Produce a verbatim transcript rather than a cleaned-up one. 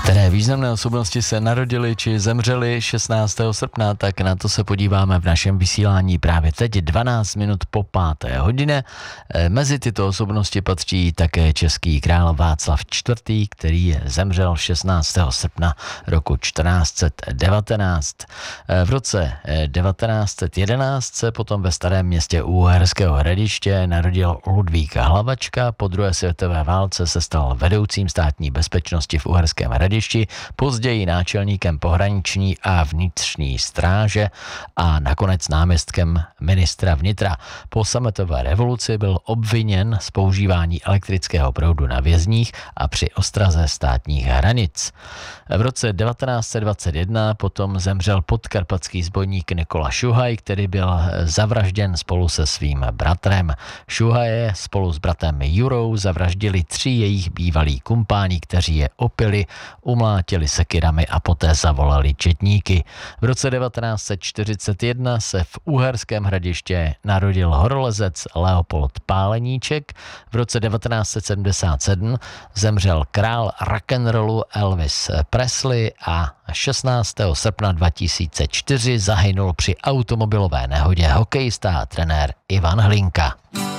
Které významné osobnosti se narodily či zemřely šestnáctého srpna, tak na to se podíváme v našem vysílání právě teď, dvanáct minut po páté hodině. Mezi tyto osobnosti patří také český král Václav čtvrtý, který zemřel šestnáctého srpna roku čtrnáct set devatenáct. V roce devatenáct set jedenáct se potom ve Starém Městě u Uherského Hradiště narodil Ludvík Hlavačka. Po druhé světové válce se stal vedoucím státní bezpečnosti v Uherském Hradišti, později náčelníkem pohraniční a vnitřní stráže a nakonec náměstkem ministra vnitra. Po sametové revoluci byl obviněn z používání elektrického proudu na vězních a při ostraze státních hranic. V roce devatenáct set dvacet jedna potom zemřel podkarpatský zbojník Nikola Šuhaj, který byl zavražděn spolu se svým bratrem. Šuhaje spolu s bratrem Jurou zavraždili tři jejich bývalí kumpáni, kteří je opili, umlátili sekyrami a poté zavolali četníky. V roce devatenáct set čtyřicet jedna se v Uherském Hradiště narodil horolezec Leopold Páleníček. V roce devatenáct set sedmdesát sedm zemřel král rock'n'rollu Elvis Presley a šestnáctého srpna dva tisíce čtyři zahynul při automobilové nehodě hokejista a trenér Ivan Hlinka.